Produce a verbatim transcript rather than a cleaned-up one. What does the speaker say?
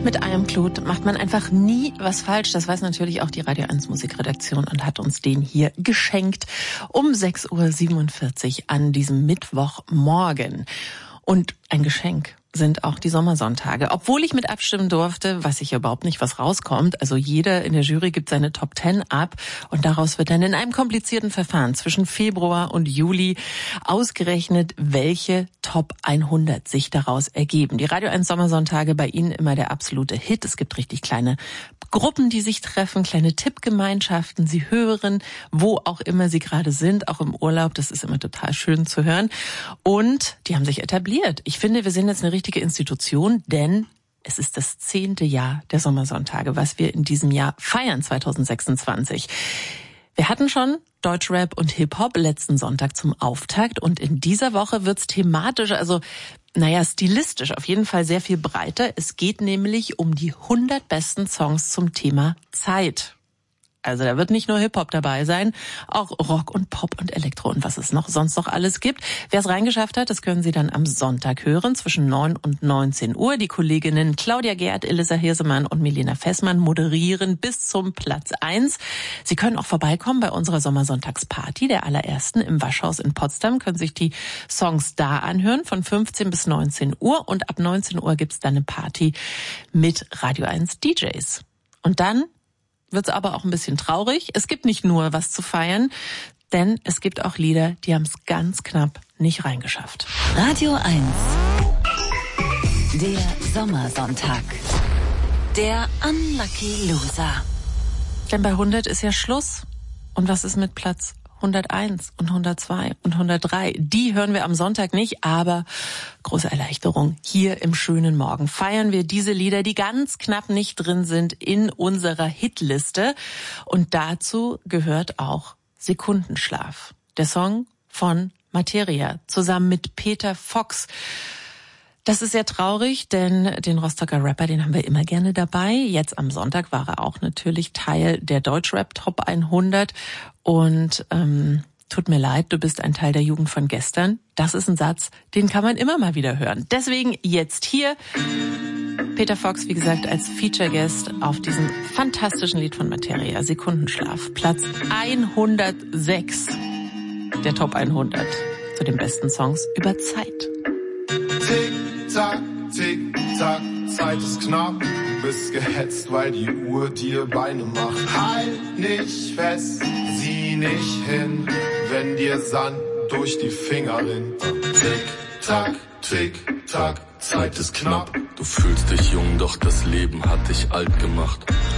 Mit I Am Claude macht man einfach nie was falsch. Das weiß natürlich auch die Radio eins Musikredaktion und hat uns den hier geschenkt um sechs Uhr siebenundvierzig an diesem Mittwochmorgen. Und ein Geschenk sind auch die Sommersonntage. Obwohl ich mit abstimmen durfte, weiß ich überhaupt nicht, was rauskommt. Also jeder in der Jury gibt seine Top Ten ab und daraus wird dann in einem komplizierten Verfahren zwischen Februar und Juli ausgerechnet, welche Top hundert sich daraus ergeben. Die Radio eins Sommersonntage, bei Ihnen immer der absolute Hit. Es gibt richtig kleine Gruppen, die sich treffen, kleine Tippgemeinschaften. Sie hören, wo auch immer Sie gerade sind, auch im Urlaub. Das ist immer total schön zu hören. Und die haben sich etabliert. Ich finde, wir sind jetzt eine richtige Institution, denn es ist das zehnte Jahr der Sommersonntage, was wir in diesem Jahr feiern, zwanzig sechsundzwanzig. Wir hatten schon Deutschrap und Hip-Hop letzten Sonntag zum Auftakt und in dieser Woche wird's thematisch, also naja, stilistisch auf jeden Fall sehr viel breiter. Es geht nämlich um die hundert besten Songs zum Thema Zeit. Also da wird nicht nur Hip-Hop dabei sein, auch Rock und Pop und Elektro und was es noch sonst noch alles gibt. Wer es reingeschafft hat, das können Sie dann am Sonntag hören, zwischen neun und neunzehn Uhr. Die Kolleginnen Claudia Gerd, Elissa Hirsemann und Milena Fessmann moderieren bis zum Platz eins. Sie können auch vorbeikommen bei unserer Sommersonntagsparty, der allerersten im Waschhaus in Potsdam, können sich die Songs da anhören von fünfzehn bis neunzehn Uhr und ab neunzehn Uhr gibt's dann eine Party mit Radio eins D Js. Und dann wird's aber auch ein bisschen traurig. Es gibt nicht nur was zu feiern, denn es gibt auch Lieder, die haben es ganz knapp nicht reingeschafft. Radio eins. Der Sommersonntag. Der Unlucky Loser. Denn bei hundert ist ja Schluss. Und was ist mit Platz hunderteins und hundertzwei und hundertdrei? Die hören wir am Sonntag nicht, aber große Erleichterung. Hier im schönen Morgen feiern wir diese Lieder, die ganz knapp nicht drin sind in unserer Hitliste. Und dazu gehört auch Sekundenschlaf. Der Song von Materia zusammen mit Peter Fox. Das ist sehr traurig, denn den Rostocker Rapper, den haben wir immer gerne dabei. Jetzt am Sonntag war er auch natürlich Teil der Deutschrap Top hundert. Und ähm, tut mir leid, du bist ein Teil der Jugend von gestern. Das ist ein Satz, den kann man immer mal wieder hören. Deswegen jetzt hier Peter Fox, wie gesagt, als Feature-Guest auf diesem fantastischen Lied von Materia, Sekundenschlaf. Platz hundertsechs der Top hundert zu den besten Songs über Zeit. Tick-Tack, Tick-Tack, Zeit ist knapp. Du bist gehetzt, weil die Uhr dir Beine macht. Halt nicht fest, sieh nicht hin, wenn dir Sand durch die Finger rinnt. Tick-Tack, Tick-Tack, Zeit ist knapp. Du fühlst dich jung, doch das Leben hat dich alt gemacht.